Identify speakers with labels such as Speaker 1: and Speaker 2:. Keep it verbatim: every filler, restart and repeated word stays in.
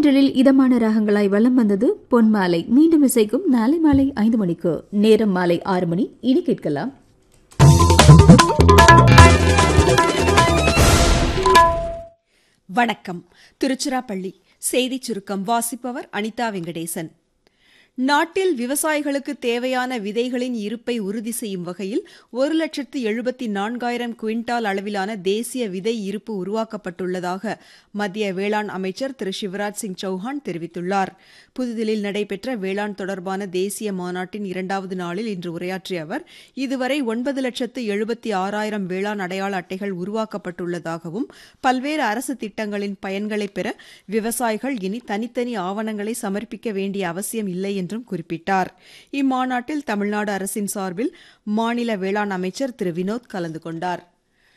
Speaker 1: தென்றலில் இதமான ராகங்களாய் வலம் வந்தது பொன்மாலை. மீண்டும் இசைக்கும் நாளை மாலை ஐந்து மணிக்கு. நேரம் மாலை ஆறு மணி. இனி கேட்கலாம்
Speaker 2: வணக்கம். திருச்சிராப்பள்ளி செய்திச் சுருக்கம் வாசிப்பவர் அனிதா வெங்கடேசன். நாட்டில் விவசாயிகளுக்கு தேவையான விதைகளின் இருப்பை உறுதி செய்யும் வகையில் ஒரு லட்சத்து எழுபத்தி நான்காயிரம் குவிண்டால் அளவிலான தேசிய விதை இருப்பு உருவாக்கப்பட்டுள்ளதாக மத்திய வேளாண் அமைச்சர் திரு சிவராஜ் சிங் சௌஹான் தெரிவித்துள்ளார். புதுதில்லியில் நடைபெற்ற வேளாண் தொடர்பான தேசிய மாநாட்டின் இரண்டாவது நாளில் இன்று உரையாற்றிய அவர், இதுவரை ஒன்பது லட்சத்து எழுபத்தி ஆறாயிரம் வேளாண் அடையாள அட்டைகள் உருவாக்கப்பட்டுள்ளதாகவும், பல்வேறு அரசு திட்டங்களின் பயன்களை பெற விவசாயிகள் இனி தனித்தனி ஆவணங்களை சமர்ப்பிக்க வேண்டிய அவசியம் இல்லை என்றும் குறிப்பிட்டார். இம்மாநாட்டில் தமிழ்நாடு அரசின் சார்பில் மாநில வேளாண் அமைச்சர் திரு வினோத் கலந்து கொண்டார்.